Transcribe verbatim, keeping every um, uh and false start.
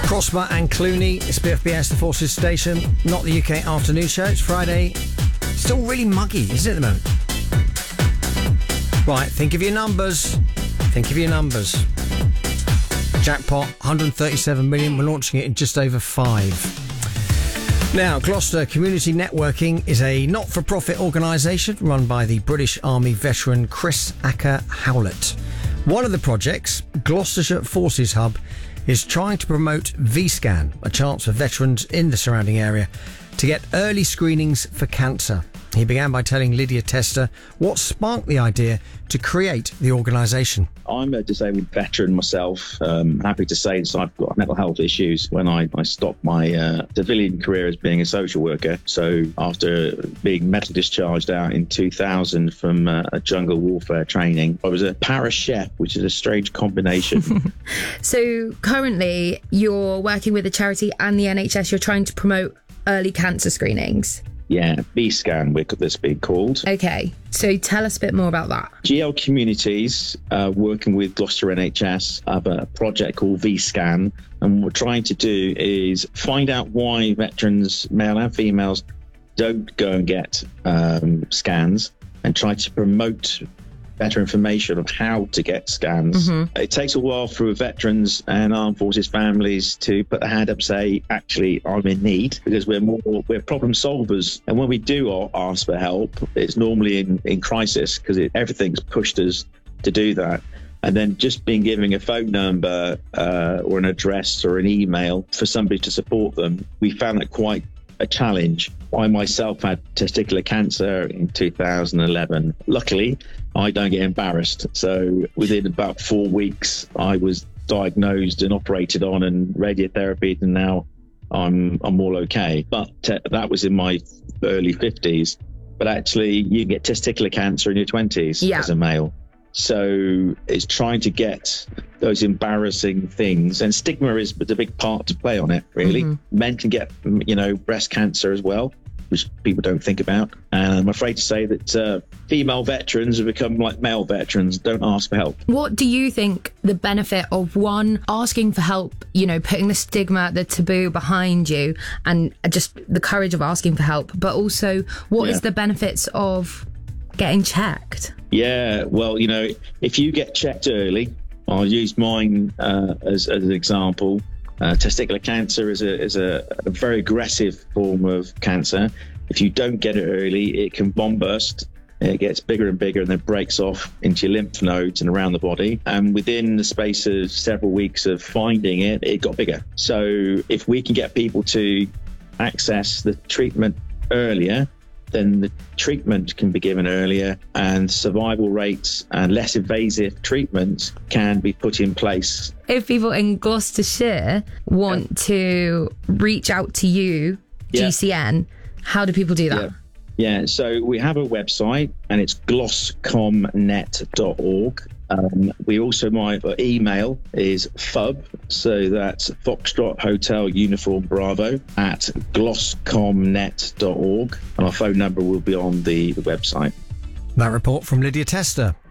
Prosper and Clooney, it's B F B S, the Forces Station, not the U K afternoon show. It's Friday. Still really muggy, isn't it, at the moment? Right, think of your numbers. Think of your numbers. Jackpot, one hundred thirty-seven million. We're launching it in just over five. Now, Gloucester Community Networking is a not-for-profit organisation run by the British Army veteran Chris Acker Howlett. One of the projects, Gloucestershire Forces Hub, is trying to promote V-Scan, a chance for veterans in the surrounding area to get early screenings for cancer. He began by telling Lydia Tester what sparked the idea to create the organisation. I'm a disabled veteran myself. Um, happy to say that I've got mental health issues when I, I stopped my uh, civilian career as being a social worker. So after being medically discharged out in two thousand from uh, a jungle warfare training, I was a para chef, which is a strange combination. So currently you're working with a charity and the N H S. You're trying to promote early cancer screenings. Yeah, V-Scan, this being called. Okay, so tell us a bit more about that. G L Communities, uh, working with Gloucester N H S, have a project called V-Scan, and what we're trying to do is find out why veterans, male and females, don't go and get um, scans, and try to promote better information of how to get scans. Mm-hmm. It takes a while for veterans and armed forces families to put their hand up and say, actually, I'm in need, because we're more we're problem solvers. And when we do ask for help, it's normally in, in crisis, because everything's pushed us to do that. And then just being given a phone number uh, or an address or an email for somebody to support them, we found that quite a challenge. I myself had testicular cancer in two thousand eleven. Luckily, I don't get embarrassed. So within about four weeks, I was diagnosed and operated on and radiotherapy, and now I'm I'm all okay. But uh, that was in my early fifties. But actually, you can get testicular cancer in your twenties yeah. as a male. So it's trying to get those embarrassing things, and stigma is a big part to play on it, really. Mm-hmm. Men can get, you know, breast cancer as well, which people don't think about. And I'm afraid to say that uh, female veterans have become like male veterans, don't ask for help. What do you think the benefit of, one, asking for help, you know, putting the stigma, the taboo behind you, and just the courage of asking for help, but also what yeah. is the benefits of getting checked? Yeah, well, you know, if you get checked early, I'll use mine uh, as, as an example. Uh, testicular cancer is a is a, a very aggressive form of cancer. If you don't get it early, it can bomb burst. It gets bigger and bigger and then breaks off into your lymph nodes and around the body. And within the space of several weeks of finding it, it got bigger. So if we can get people to access the treatment earlier, then the treatment can be given earlier, and survival rates and less invasive treatments can be put in place. If people in Gloucestershire want yeah. to reach out to you, G C N, yeah. how do people do that? Yeah. Yeah, so we have a website, and it's glosscomnet dot org. Um, we also, my email is fub, so that's Foxtrot Hotel Uniform Bravo at glosscomnet dot org, and our phone number will be on the, the website. That report from Lydia Tester.